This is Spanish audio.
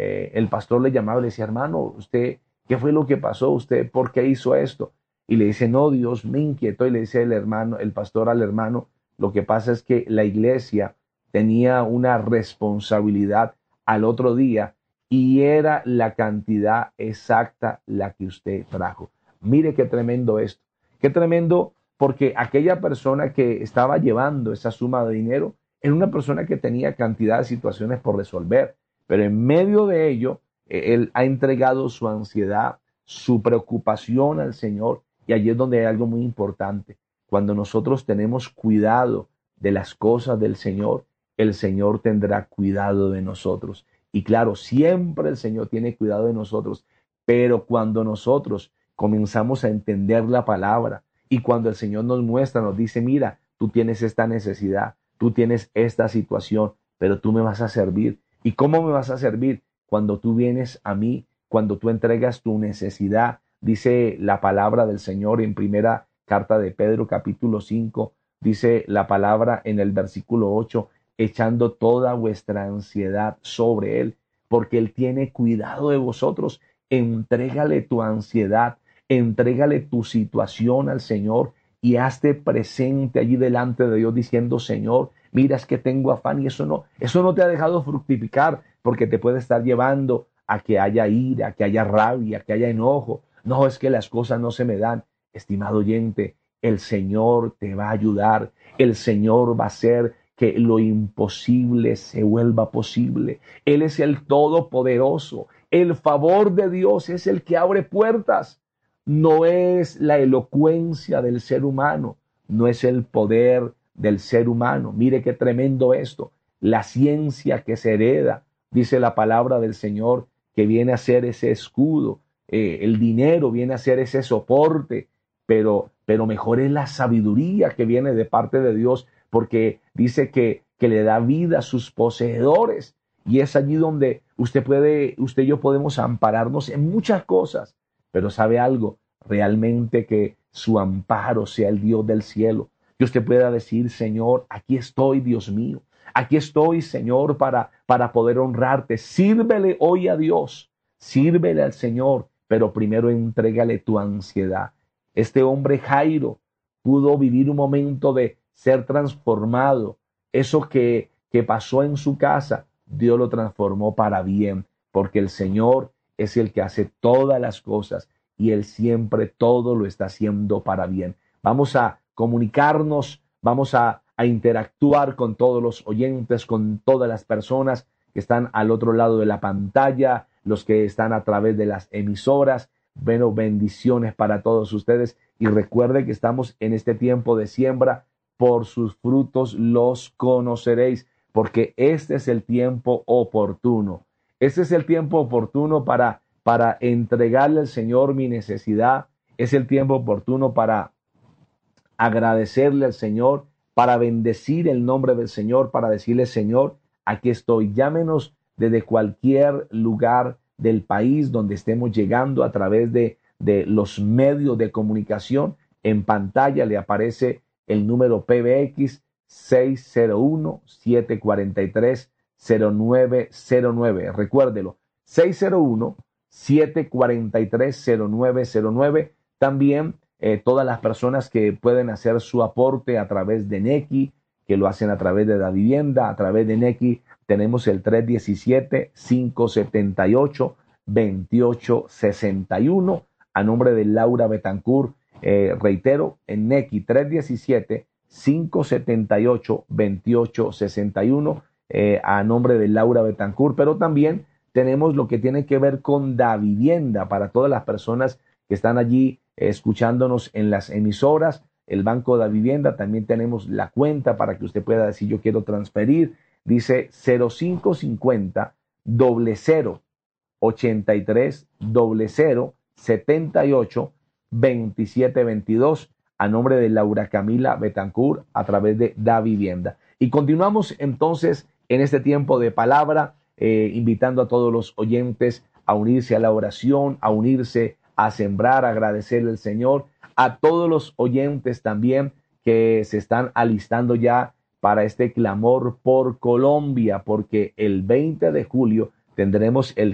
el pastor le llamaba y le decía, hermano, ¿usted qué fue lo que pasó? ¿Usted por qué hizo esto? Y le dice, no, Dios me inquietó. Y le dice el pastor al hermano, lo que pasa es que la iglesia tenía una responsabilidad al otro día y era la cantidad exacta la que usted trajo. Mire qué tremendo esto. Qué tremendo, porque aquella persona que estaba llevando esa suma de dinero era una persona que tenía cantidad de situaciones por resolver, pero en medio de ello, él ha entregado su ansiedad, su preocupación al Señor, y allí es donde hay algo muy importante. Cuando nosotros tenemos cuidado de las cosas del Señor, el Señor tendrá cuidado de nosotros. Y claro, siempre el Señor tiene cuidado de nosotros, pero cuando nosotros comenzamos a entender la palabra y cuando el Señor nos muestra, nos dice, mira, tú tienes esta necesidad, tú tienes esta situación, pero tú me vas a servir. ¿Y cómo me vas a servir? Cuando tú vienes a mí, cuando tú entregas tu necesidad, dice la palabra del Señor en primera carta de Pedro, capítulo 5, dice la palabra en el versículo 8, echando toda vuestra ansiedad sobre Él, porque Él tiene cuidado de vosotros. Entrégale tu ansiedad, entrégale tu situación al Señor y hazte presente allí delante de Dios diciendo, Señor, mira, es que tengo afán y eso no te ha dejado fructificar porque te puede estar llevando a que haya ira, a que haya rabia, a que haya enojo. No, es que las cosas no se me dan. Estimado oyente, el Señor te va a ayudar, el Señor va a hacer que lo imposible se vuelva posible. Él es el Todopoderoso. El favor de Dios es el que abre puertas. No es la elocuencia del ser humano, no es el poder del ser humano. Mire qué tremendo esto. La ciencia que se hereda, dice la palabra del Señor, que viene a ser ese escudo. El dinero viene a ser ese soporte, pero mejor es la sabiduría que viene de parte de Dios, porque dice que le da vida a sus poseedores. Y es allí donde usted y yo podemos ampararnos en muchas cosas. Pero ¿sabe algo? Realmente que su amparo sea el Dios del cielo. Que usted pueda decir, Señor, aquí estoy, Dios mío. Aquí estoy, Señor, para poder honrarte. Sírvele hoy a Dios. Sírvele al Señor, pero primero entrégale tu ansiedad. Este hombre Jairo pudo vivir un momento de ser transformado. Eso que pasó en su casa, Dios lo transformó para bien, porque el Señor es el que hace todas las cosas y Él siempre todo lo está haciendo para bien. Vamos a comunicarnos, vamos a interactuar con todos los oyentes, con todas las personas que están al otro lado de la pantalla, los que están a través de las emisoras. Bueno, bendiciones para todos ustedes y recuerde que estamos en este tiempo de siembra. Por sus frutos los conoceréis, porque este es el tiempo oportuno. Este es el tiempo oportuno para entregarle al Señor mi necesidad. Es el tiempo oportuno para agradecerle al Señor, para bendecir el nombre del Señor, para decirle, Señor, aquí estoy. Llámenos desde cualquier lugar del país donde estemos llegando a través de los medios de comunicación. En pantalla le aparece el número PBX 601-743-0909. Recuérdelo, 601-743-0909. También todas las personas que pueden hacer su aporte a través de Nequi, que lo hacen a través de la vivienda, a través de Nequi, tenemos el 317-578-2861, a nombre de Laura Betancourt. Reitero, en Nequi 317-578-2861, a nombre de Laura Betancourt, pero también tenemos lo que tiene que ver con Da Vivienda para todas las personas que están allí escuchándonos en las emisoras, el Banco de la Vivienda. También tenemos la cuenta para que usted pueda decir yo quiero transferir. Dice 0550 00 83 00 78 27 22 a nombre de Laura Camila Betancourt a través de Da Vivienda. Y continuamos entonces en este tiempo de palabra, invitando a todos los oyentes a unirse a la oración, a unirse a sembrar, a agradecerle al Señor, a todos los oyentes también que se están alistando ya para este clamor por Colombia, porque el 20 de julio tendremos el